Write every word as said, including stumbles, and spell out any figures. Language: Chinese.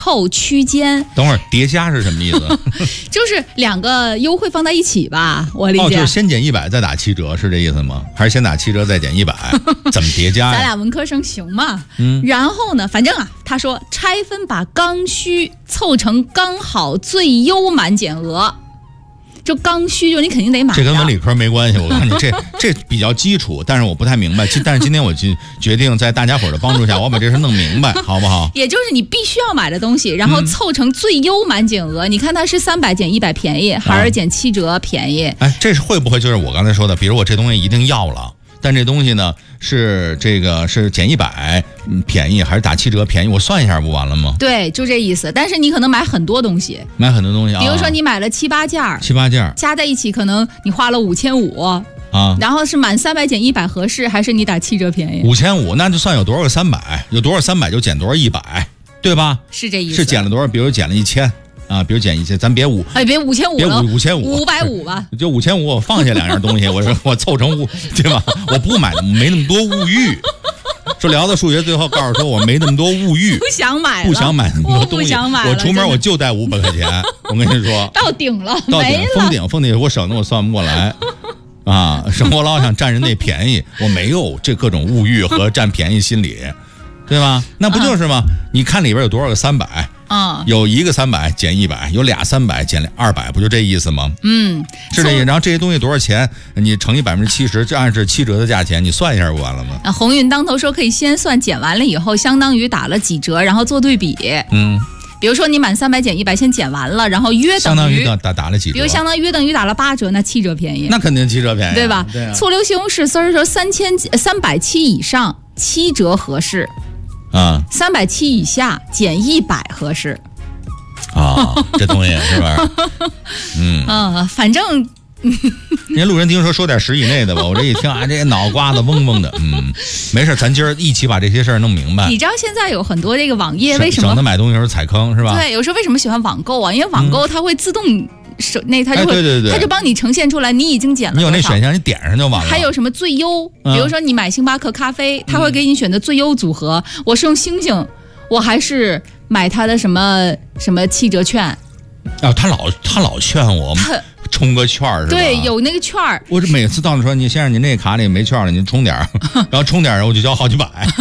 后区间。 等会儿叠加是什么意思？ 就是两个优惠放在一起吧，我理解。 哦，就是先减一百再打七折，是这意思吗？还是先打七折再减一百？怎么叠加呀？ 咱俩文科生行吗？ 嗯。 然后呢，反正啊，他说拆分把刚需凑成刚好最优满减额。就刚需，就你肯定得买。 这跟文理科没关系，我告诉你，这这比较基础，但是我不太明白。但是今天我就决定在大家伙的帮助下，我把这事弄明白，好不好？ 也就是你必须要买的东西，然后凑成最优满减额。嗯、你看它是三百减一百便宜，还是减七折便宜？ 哎，这是会不会就是我刚才说的？比如我这东西一定要了。但这东西呢是这个是减一百便宜还是打七折便宜？我算一下不完了吗？ 对，就这意思。但是你可能买很多东西， 买很多东西啊， 比如说你买了七八件， 七八件加在一起，可能你花了五千五啊。然后是满三百减一百合适，还是你打七折便宜？ 五千五，那就算有多少个三百，有多少三百就减多少一百，对吧？ 是这意思。 是减了多少？比如减了一千。啊，比如减一千，咱别五， 哎，别五千五， 别五五千五， 五百五吧， 就五千五，我放下两样东西，我说我凑成五，对吧？我不买，没那么多物欲。说聊到数学，最后告诉说我没那么多物欲， 不想买， 不想买那么多东西， 我, 我出门我就带五百块钱，我跟你说， 到顶了， 到顶，封顶，封顶，我省的我算不过来。啊，生活老想占人那便宜，我没有这各种物欲和占便宜心理，对吧？那不就是吗？嗯、你看里边有多少个三百？ 嗯， 有一个三百减一百，有俩三百减二百，不就这意思吗？ 嗯， 是这意思。然后这些东西多少钱？你乘以百分之七十，这按是七折的价钱，你算一下不完了吗？ 啊，鸿运当头说可以先算，减完了以后相当于打了几折，然后做对比。 嗯， 比如说你满三百减一百，先减完了，然后约等于相当于打打了几折？ 比如相当于约等于打了八折，那七折便宜。 那肯定七折便宜， 对吧？ 对啊。 醋溜西红柿丝儿说三千三百七以上七折合适， 啊， 三百七以下减一百合适。 啊，这东西是吧？嗯啊，反正人家路人听说说点十以内的吧，我这一听啊，这脑瓜子嗡嗡的。嗯，没事，咱今儿一起把这些事儿弄明白。 你知道现在有很多这个网页为什么省得买东西的时候踩坑是吧？ 对，有时候为什么喜欢网购啊？因为网购它会自动手、嗯、那它就会、 哎、对对对， 它就帮你呈现出来你已经减了多少。 你有那选项，你点上就完了。 还有什么最优？ 嗯、 比如说你买星巴克咖啡，它会给你选择最优组合。嗯、我是用星星，我还是买它的什么什么七折券。 啊，他老他老劝我充个券是吧？ 对，有那个券。 我这每次到那说，你先生您那卡里没券了，您充点然后充点我就交好几百。